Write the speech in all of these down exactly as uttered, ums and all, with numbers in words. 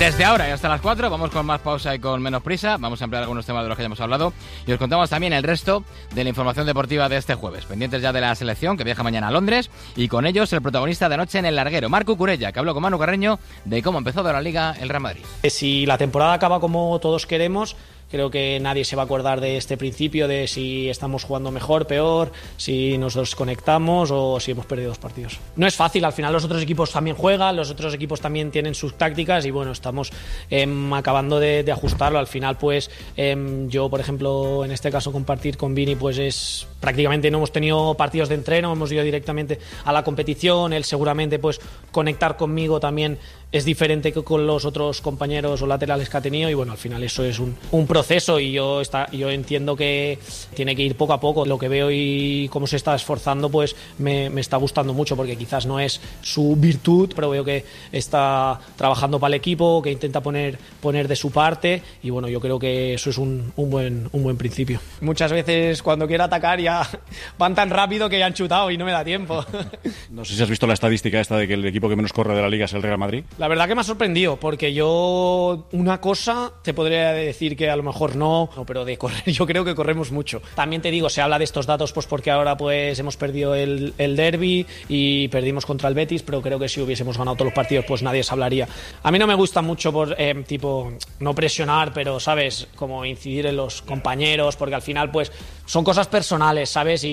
Desde ahora y hasta las cuatro vamos con más pausa y con menos prisa. Vamos a ampliar algunos temas de los que ya hemos hablado y os contamos también el resto de la información deportiva de este jueves. Pendientes ya de la selección que viaja mañana a Londres y con ellos el protagonista de anoche en el larguero, Marc Cucurella, que habló con Manu Carreño de cómo empezó de la Liga el Real Madrid. Si la temporada acaba como todos queremos, creo que nadie se va a acordar de este principio, de si estamos jugando mejor, peor, si nos desconectamos o si hemos perdido dos partidos. No es fácil, al final los otros equipos también juegan, los otros equipos también tienen sus tácticas y bueno, estamos eh, acabando de, de ajustarlo. Al final pues eh, yo, por ejemplo, en este caso compartir con Vini pues es prácticamente no hemos tenido partidos de entreno, hemos ido directamente a la competición. Él seguramente pues conectar conmigo también es diferente que con los otros compañeros o laterales que ha tenido y bueno, al final eso es un, un proceso y yo, está, yo entiendo que tiene que ir poco a poco. Lo que veo y cómo se está esforzando pues me, me está gustando mucho porque quizás no es su virtud, pero veo que está trabajando para el equipo, que intenta poner, poner de su parte y bueno, yo creo que eso es un, un, buen, un buen principio. Muchas veces cuando quiero atacar ya van tan rápido que ya han chutado y no me da tiempo. No sé si has visto la estadística esta de que el equipo que menos corre de la Liga es el Real Madrid. La verdad que me ha sorprendido, porque yo una cosa te podría decir que a lo mejor no, no, pero de correr yo creo que corremos mucho. También te digo, se habla de estos datos pues porque ahora pues hemos perdido el, el derbi y perdimos contra el Betis, pero creo que si hubiésemos ganado todos los partidos pues nadie se hablaría. A mí no me gusta mucho por eh, tipo no presionar, pero sabes, como incidir en los compañeros, porque al final pues son cosas personales, ¿sabes?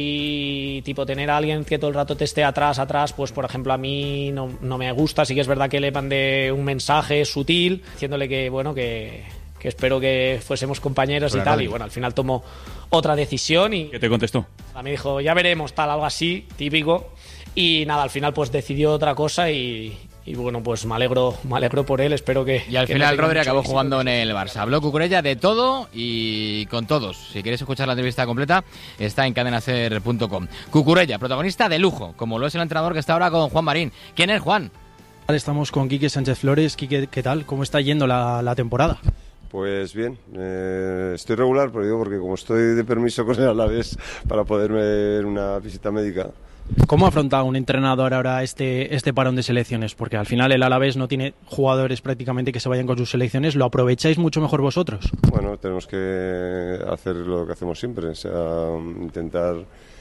Y tipo tener a alguien que todo el rato te esté atrás, atrás, pues por ejemplo a mí no, no me gusta. Sí que es verdad que le mandé un mensaje sutil diciéndole que bueno que, que espero que fuésemos compañeros y tal, y bueno, al final tomó otra decisión y... ¿Qué te contestó? Me dijo, ya veremos, tal, algo así, típico, y nada, al final pues decidió otra cosa y... Y bueno, pues me alegro, me alegro por él, espero que... Y al que final no Rodri acabó éxito. jugando en el Barça. Habló Cucurella de todo y con todos. Si queréis escuchar la entrevista completa, está en cadena ser punto com. Cucurella, protagonista de lujo, como lo es el entrenador que está ahora con Juan Marín. ¿Quién es Juan? Estamos con Quique Sánchez Flores. Quique, ¿qué tal? ¿Cómo está yendo la, la temporada? Pues bien, eh, estoy regular, pero digo porque como estoy de permiso con el Alavés para poderme ver una visita médica. ¿Cómo ha afrontado un entrenador ahora este, este parón de selecciones? Porque al final el Alavés no tiene jugadores prácticamente que se vayan con sus selecciones. ¿Lo aprovecháis mucho mejor vosotros? Bueno, tenemos que hacer lo que hacemos siempre, o sea, intentar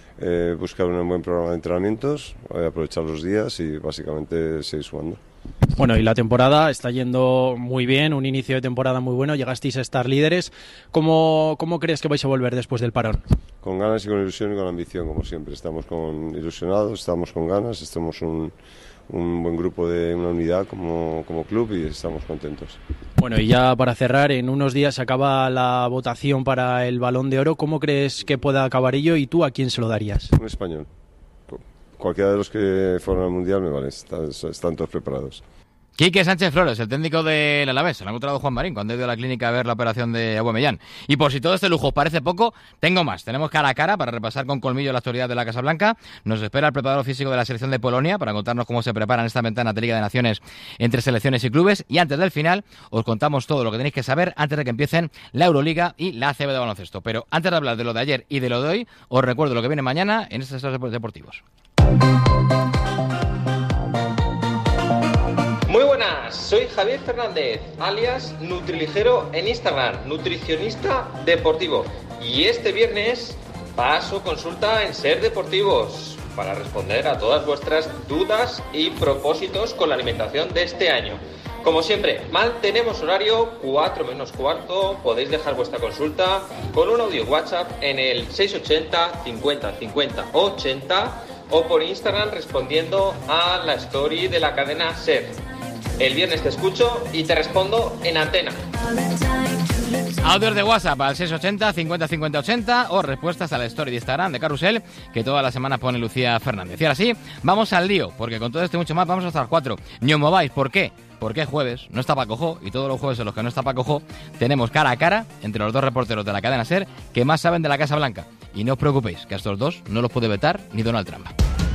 eh, buscar un buen programa de entrenamientos, aprovechar los días y básicamente seguir sumando. Bueno, y la temporada está yendo muy bien, un inicio de temporada muy bueno, llegasteis a estar líderes. ¿Cómo, cómo crees que vais a volver después del parón? Con ganas y con ilusión y con ambición, como siempre. Estamos con ilusionados, estamos con ganas, estamos un, un buen grupo de una unidad como, como club y estamos contentos. Bueno, y ya para cerrar, en unos días se acaba la votación para el Balón de Oro. ¿Cómo crees que pueda acabar ello y tú a quién se lo darías? Un español. Cualquiera de los que fueron al Mundial me vale, están, están todos preparados. Quique Sánchez Flores, el técnico del Alavés. Se lo ha encontrado Juan Marín cuando ha ido a la clínica a ver la operación de Aubameyang. Y por si todo este lujo os parece poco, tengo más. Tenemos cara a cara para repasar con colmillo la actualidad de la Casa Blanca. Nos espera el preparador físico de la selección de Polonia para contarnos cómo se preparan esta ventana de Liga de Naciones entre selecciones y clubes. Y antes del final os contamos todo lo que tenéis que saber antes de que empiecen la Euroliga y la A C B de baloncesto. Pero antes de hablar de lo de ayer y de lo de hoy, os recuerdo lo que viene mañana en estos estados deportivos. Muy buenas, soy Javier Fernández, alias Nutriligero en Instagram, nutricionista deportivo. Y este viernes paso consulta en Ser Deportivos para responder a todas vuestras dudas y propósitos con la alimentación de este año. Como siempre, mantenemos horario cuatro menos cuarto, podéis dejar vuestra consulta con un audio WhatsApp en el seis ochenta cincuenta cincuenta ochenta o por Instagram respondiendo a la story de la cadena SER. El viernes te escucho y te respondo en antena. Audios de WhatsApp al seis ochenta cincuenta cincuenta ochenta o respuestas a la story de Instagram de Carrusel que toda la semana pone Lucía Fernández. Y ahora sí, vamos al lío, porque con todo esto y mucho más vamos hasta las cuatro. Ni os mováis, ¿por qué? Porque es jueves, no está Paco Jo, y todos los jueves en los que no está Paco Jo tenemos cara a cara entre los dos reporteros de la cadena SER que más saben de la Casa Blanca. Y no os preocupéis, que a estos dos no los puede vetar ni Donald Trump.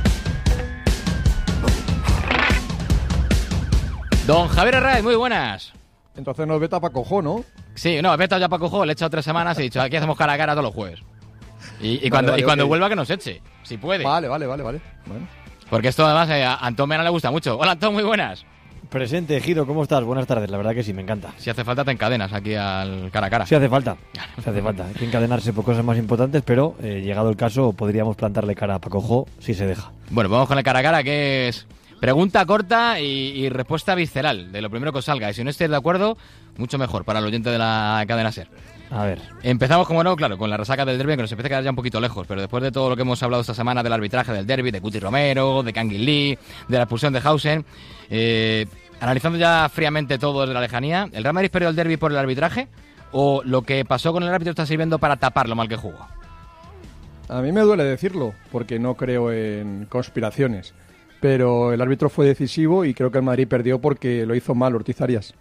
Don Javier Herraiz, muy buenas. Entonces nos veta Paco Jo, ¿no? Sí, no, he vetado ya Paco Jo, le he echado tres semanas y he dicho, aquí hacemos cara a cara todos los jueves. Y, y vale, cuando, vale, y cuando okay. vuelva que nos eche, si puede. Vale, vale, vale, vale. Bueno. Porque esto además eh, a Antón Mena le gusta mucho. Hola Antón, muy buenas. Presente, Giro, ¿cómo estás? Buenas tardes, la verdad que sí, me encanta. Si hace falta te encadenas aquí al cara a cara. Sí hace falta, sí hace falta. Hay que encadenarse por cosas más importantes, pero eh, llegado el caso podríamos plantarle cara a Paco Jo si se deja. Bueno, vamos con el cara a cara, que es pregunta corta y, y respuesta visceral, de lo primero que os salga. Y si no estáis de acuerdo, mucho mejor para el oyente de la cadena SER. A ver. Empezamos, como no, claro, con la resaca del derbi, que nos empieza a quedar ya un poquito lejos, pero después de todo lo que hemos hablado esta semana del arbitraje del derbi, de Cuti Romero, de Kangin Lee, de la expulsión de Hausen, eh, analizando ya fríamente todo desde la lejanía, ¿el Real Madrid perdió el derbi por el arbitraje o lo que pasó con el árbitro está sirviendo para tapar lo mal que jugó? A mí me duele decirlo, porque no creo en conspiraciones, pero el árbitro fue decisivo y creo que el Madrid perdió porque lo hizo mal Ortiz Arias.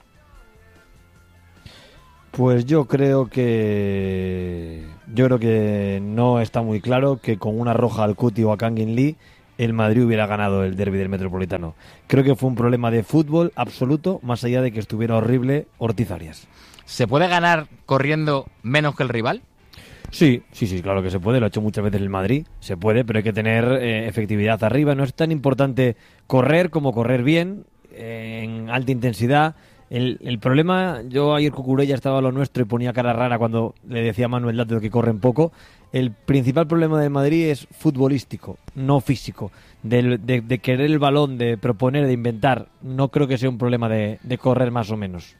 Pues yo creo que yo creo que no está muy claro que con una roja al Cuti o a Kangin Lee el Madrid hubiera ganado el derbi del Metropolitano. Creo que fue un problema de fútbol absoluto, más allá de que estuviera horrible Ortiz Arias. ¿Se puede ganar corriendo menos que el rival? Sí, sí, sí, claro que se puede, lo ha hecho muchas veces el Madrid, se puede, pero hay que tener eh, efectividad arriba. No es tan importante correr como correr bien, eh, en alta intensidad. El, el problema, yo ayer Cucurella estaba a lo nuestro y ponía cara rara cuando le decía a Manuel Lato que corren poco. El principal problema del Madrid es futbolístico, no físico. De, de, de querer el balón, de proponer, de inventar. No creo que sea un problema de, de correr más o menos.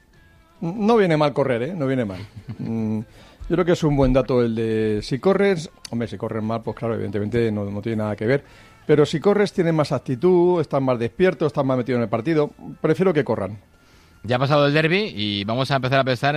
No viene mal correr, ¿eh? No viene mal. Mm, yo creo que es un buen dato el de si corres... Hombre, si corres mal, pues claro, evidentemente no, no tiene nada que ver. Pero si corres, tienes más actitud, estás más despierto, estás más metido en el partido. Prefiero que corran. Ya ha pasado el derbi y vamos a empezar a pensar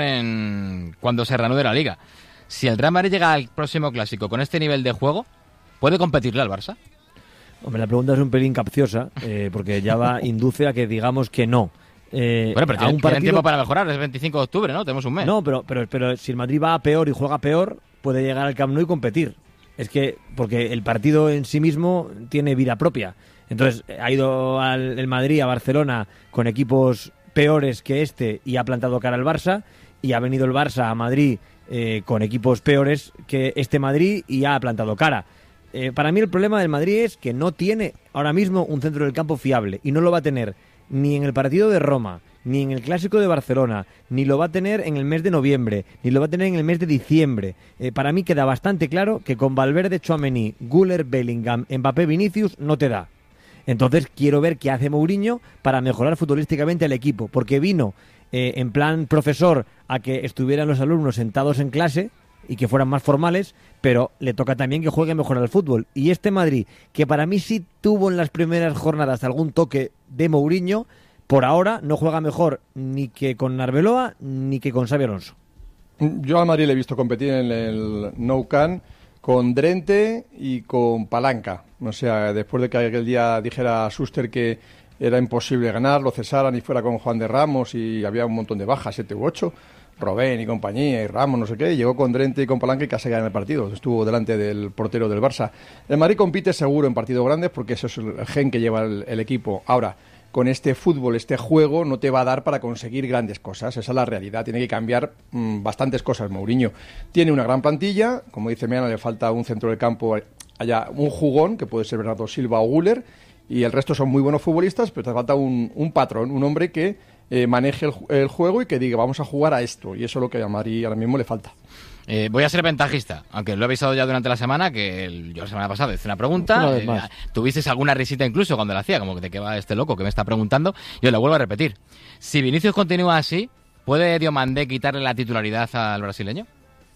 en cuando se reanude la Liga. Si el Real Madrid llega al próximo Clásico con este nivel de juego, ¿puede competirle al Barça? Hombre, la pregunta es un pelín capciosa, eh, porque ya va induce a que digamos que no. Eh, bueno, pero a un tienen partido... tiempo para mejorar, es veinticinco de octubre, ¿no? Tenemos un mes. No, pero, pero, pero si el Madrid va a peor y juega peor, puede llegar al Camp Nou y competir. Es que, porque el partido en sí mismo tiene vida propia. Entonces, ha ido al, el Madrid a Barcelona con equipos peores que este y ha plantado cara al Barça, y ha venido el Barça a Madrid eh, con equipos peores que este Madrid y ha plantado cara. Eh, para mí el problema del Madrid es que no tiene ahora mismo un centro del campo fiable y no lo va a tener ni en el partido de Roma, ni en el Clásico de Barcelona, ni lo va a tener en el mes de noviembre, ni lo va a tener en el mes de diciembre. Eh, para mí queda bastante claro que con Valverde, Tchouaméni, Güler, Bellingham, Mbappé, Vinicius no te da. Entonces quiero ver qué hace Mourinho para mejorar futbolísticamente al equipo, porque vino eh, en plan profesor a que estuvieran los alumnos sentados en clase y que fueran más formales, pero le toca también que juegue mejor al fútbol. Y este Madrid, que para mí sí tuvo en las primeras jornadas algún toque de Mourinho, por ahora no juega mejor ni que con Arbeloa ni que con Xabi Alonso. Yo a Madrid le he visto competir en el Nou Camp con Drente y con Palanca. O sea, después de que aquel día dijera Schuster que era imposible ganar, lo cesaran y fuera con Juan de Ramos y había un montón de bajas, siete u ocho, Robben y compañía y Ramos, no sé qué, y llegó con Drente y con Palanca y casi gana el partido. Estuvo delante del portero del Barça. El Madrid compite seguro en partidos grandes porque eso es el gen que lleva el, el equipo. Ahora, con este fútbol, este juego, no te va a dar para conseguir grandes cosas. Esa es la realidad. Tiene que cambiar mmm, bastantes cosas Mourinho. Tiene una gran plantilla. Como dice Meana, le falta un centro del campo, haya un jugón, que puede ser Bernardo Silva o Güler, y el resto son muy buenos futbolistas, pero te falta un, un patrón, un hombre que eh, maneje el, el juego y que diga, vamos a jugar a esto. Y eso es lo que a Madrid ahora mismo le falta. Eh, voy a ser ventajista, aunque lo he avisado ya durante la semana, que el, yo la semana pasada hice una pregunta, una vez eh, más. tuvisteis alguna risita incluso cuando la hacía, como que de qué va este loco que me está preguntando, yo lo vuelvo a repetir. Si Vinicius continúa así, ¿puede Diomandé quitarle la titularidad al brasileño?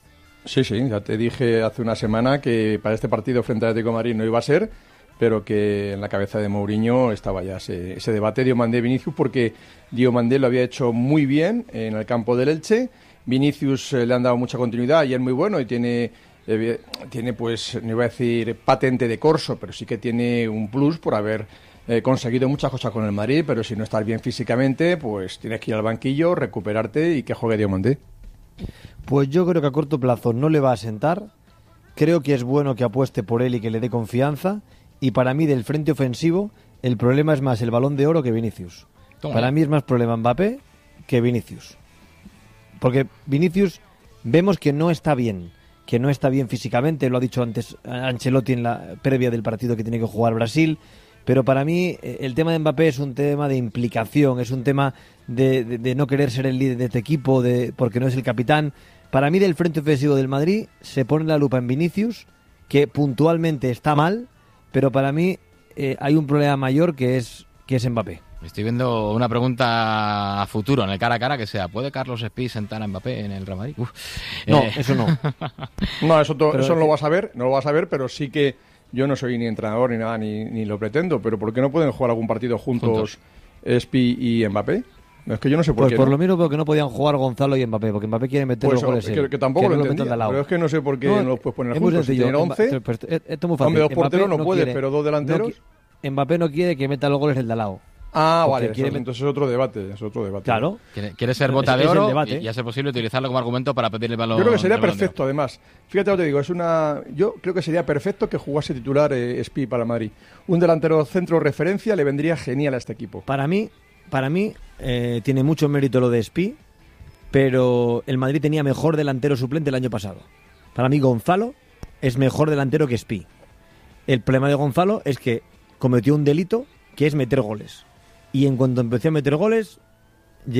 Sí, sí, ya te dije hace una semana que para este partido frente al Atlético de Madrid no iba a ser, pero que en la cabeza de Mourinho estaba ya ese, ese debate Diomandé-Vinicius, porque Diomandé lo había hecho muy bien en el campo del Elche. Vinicius eh, le han dado mucha continuidad y es muy bueno y tiene, eh, tiene pues, no iba a decir patente de corso, pero sí que tiene un plus por haber eh, conseguido muchas cosas con el Madrid, pero si no estás bien físicamente, pues tienes que ir al banquillo, recuperarte y que juegue Diomandé. Pues yo creo que a corto plazo no le va a sentar. Creo que es bueno que apueste por él y que le dé confianza. Y para mí, del frente ofensivo, el problema es más el Balón de Oro que Vinicius. Toma. Para mí es más problema Mbappé que Vinicius. Porque Vinicius vemos que no está bien, que no está bien físicamente, lo ha dicho antes Ancelotti en la previa del partido que tiene que jugar Brasil, Pero para mí el tema de Mbappé es un tema de implicación, es un tema de, de, de no querer ser el líder de este equipo, de, porque no es el capitán. Para mí del frente ofensivo del Madrid se pone la lupa en Vinicius, que puntualmente está mal, pero para mí eh, hay un problema mayor que es, que es Mbappé. Estoy viendo una pregunta a futuro, en el cara a cara, que sea, ¿puede Carlos Espí sentar a Mbappé en el Real Madrid? Uf. No, Eh, eso no. No, eso, to- Pero eso es no lo que- vas a ver, no lo vas a ver, pero sí que yo no soy ni entrenador ni nada, ni, ni lo pretendo, pero ¿por qué no pueden jugar algún partido juntos, Juntos. Espi y Mbappé? No, es que yo no sé por Pues qué. por ¿no? lo mismo porque no podían jugar Gonzalo y Mbappé, porque Mbappé quiere meter Pues, los goles que, él, que tampoco que lo no metan entendía, de al lado. pero es que no sé por qué no, los puedes poner es muy juntos. Si sencillo. tienen Mba- once, pero esto, esto es muy fácil. hombre, dos Mbappé porteros no puede, quiere- pero dos delanteros. no qui- Mbappé no quiere que meta los goles el de al lado. ah, porque vale, quiere eso- met- entonces es otro debate, es otro debate. Claro. Quiere, quiere ser Es- bota de es el oro debate. y, y a ser posible utilizarlo como argumento para pedir el balón. Yo creo que sería el Balón de Oro. perfecto, además. Fíjate lo que te digo, es una. Yo creo que sería perfecto que jugase titular eh, Espi para Madrid. Un delantero centro referencia le vendría genial a este equipo. Para mí, para mí eh, tiene mucho mérito lo de Espi, pero el Madrid tenía mejor delantero suplente el año pasado. Para mí Gonzalo es mejor delantero que Espi. El problema de Gonzalo es que cometió un delito que es meter goles. Y en cuanto empezó a meter goles,